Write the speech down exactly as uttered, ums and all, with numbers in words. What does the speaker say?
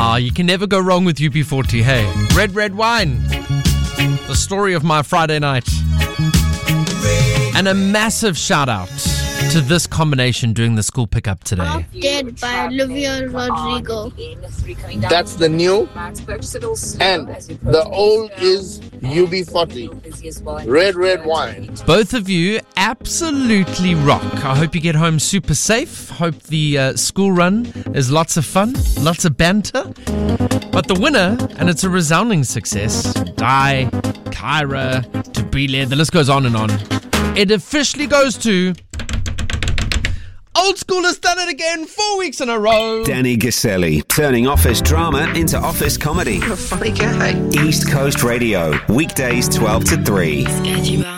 Ah, you can never go wrong with U B forty, hey. Red, red wine. The story of my Friday night. And a massive shout out to this combination during the school pickup today. Dead by Olivia Rodrigo. That's the new, and the old is U B forty. Red, red wine. Both of you absolutely rock. I hope you get home super safe. Hope the uh, school run is lots of fun, lots of banter. But the winner, and it's a resounding success, Di, Kyra, Tabile, the list goes on and on. It officially goes to Old School has done it again, four weeks in a row. Danny Gaselli, turning office drama into office comedy. What a funny guy. East Coast Radio, weekdays twelve to three.